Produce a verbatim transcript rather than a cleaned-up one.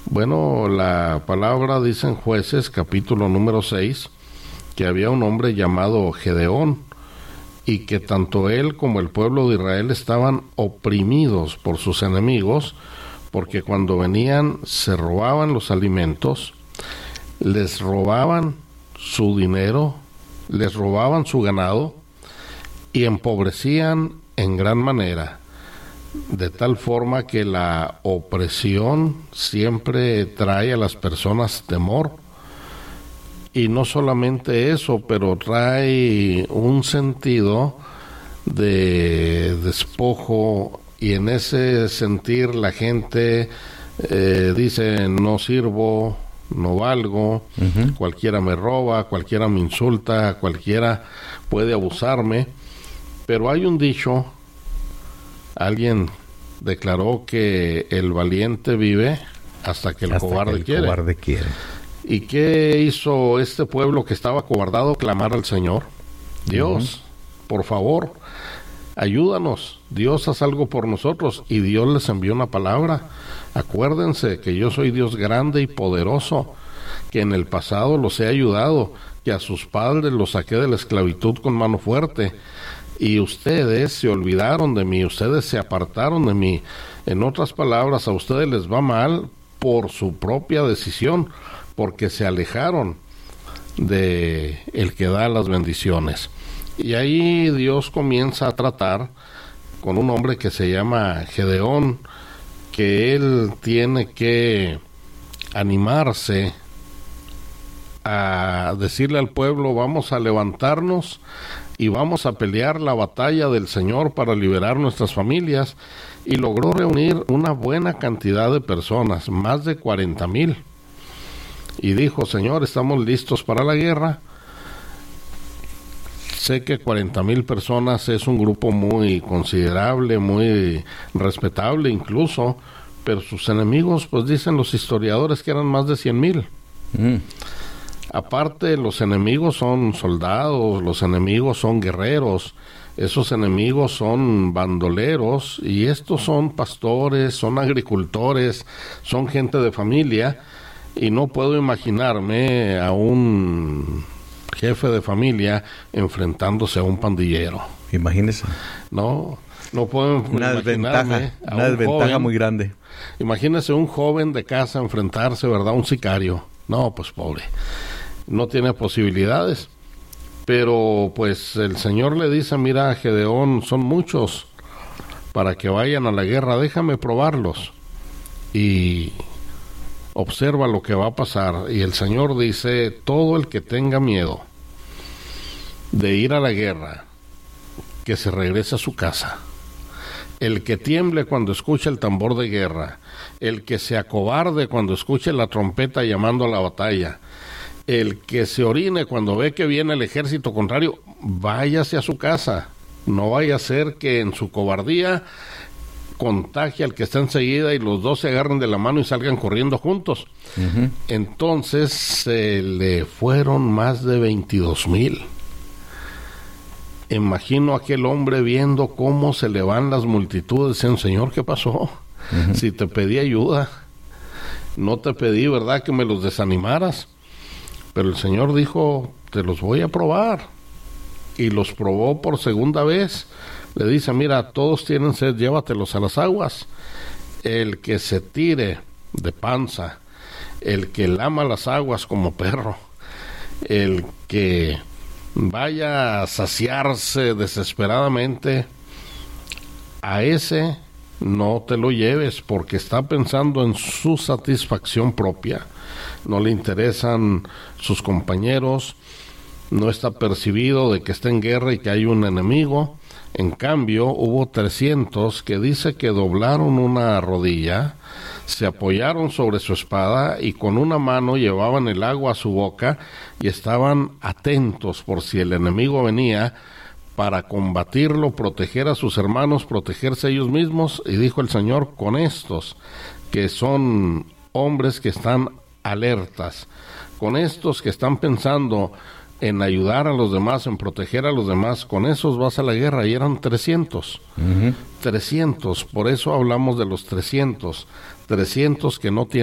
Bueno, la palabra dice en Jueces, capítulo número seis, que había un hombre llamado Gedeón, y que tanto él como el pueblo de Israel estaban oprimidos por sus enemigos, porque cuando venían se robaban los alimentos, les robaban su dinero, les robaban su ganado y empobrecían en gran manera, de tal forma que la opresión siempre trae a las personas temor. Y no solamente eso, pero trae un sentido de despojo, y en ese sentir la gente eh, dice: no sirvo, no valgo, uh-huh. cualquiera me roba, cualquiera me insulta, cualquiera puede abusarme. Pero hay un dicho, alguien declaró que el valiente vive hasta que el hasta cobarde que el quiere. Cobarde quiere. ¿Y qué hizo este pueblo que estaba acobardado? Clamar al Señor. Dios, uh-huh. por favor, ayúdanos. Dios, haz algo por nosotros. Y Dios les envió una palabra. Acuérdense que yo soy Dios grande y poderoso, que en el pasado los he ayudado, que a sus padres los saqué de la esclavitud con mano fuerte. Y ustedes se olvidaron de mí, ustedes se apartaron de mí. En otras palabras, a ustedes les va mal por su propia decisión, porque se alejaron de el que da las bendiciones. Y ahí Dios comienza a tratar con un hombre que se llama Gedeón, que él tiene que animarse a decirle al pueblo: vamos a levantarnos y vamos a pelear la batalla del Señor para liberar nuestras familias. Y logró reunir una buena cantidad de personas, más de cuarenta mil. Y dijo: Señor, estamos listos para la guerra. Sé que cuarenta mil personas es un grupo muy considerable, muy respetable incluso, pero sus enemigos, pues dicen los historiadores que eran más de cien mil. Mm. Aparte, los enemigos son soldados, los enemigos son guerreros, esos enemigos son bandoleros, y estos son pastores, son agricultores, son gente de familia. Y no puedo imaginarme a un jefe de familia enfrentándose a un pandillero. Imagínese. No, no puedo una desventaja, a una un desventaja joven, muy grande. Imagínese un joven de casa enfrentarse, ¿verdad?, a un sicario. No, pues pobre, no tiene posibilidades. Pero pues el Señor le dice: mira, Gedeón, son muchos para que vayan a la guerra, déjame probarlos. Y observa lo que va a pasar. Y el Señor dice: todo el que tenga miedo de ir a la guerra, que se regrese a su casa. El que tiemble cuando escuche el tambor de guerra, el que se acobarde cuando escuche la trompeta llamando a la batalla, el que se orine cuando ve que viene el ejército contrario, váyase a su casa. No vaya a ser que en su cobardía contagie al que está enseguida y los dos se agarren de la mano y salgan corriendo juntos. Uh-huh. Entonces se le fueron más de veintidós mil. Imagino a aquel hombre viendo cómo se le van las multitudes, diciendo: Señor, ¿qué pasó? Uh-huh. Si te pedí ayuda, no te pedí, ¿verdad?, que me los desanimaras. Pero el Señor dijo: te los voy a probar. Y los probó por segunda vez. Le dice: mira, todos tienen sed, llévatelos a las aguas. El que se tire de panza, el que lama las aguas como perro, el que vaya a saciarse desesperadamente, a ese no te lo lleves, porque está pensando en su satisfacción propia. No le interesan sus compañeros, no está percibido de que está en guerra y que hay un enemigo. En cambio, hubo trescientos que dice que doblaron una rodilla, se apoyaron sobre su espada y con una mano llevaban el agua a su boca y estaban atentos por si el enemigo venía, para combatirlo, proteger a sus hermanos, protegerse ellos mismos. Y dijo el Señor: con estos, que son hombres que están alertas, con estos que están pensando en ayudar a los demás, en proteger a los demás, con esos vas a la guerra. Y eran trescientos. Uh-huh. trescientos, por eso hablamos de los trescientos. trescientos que no tienen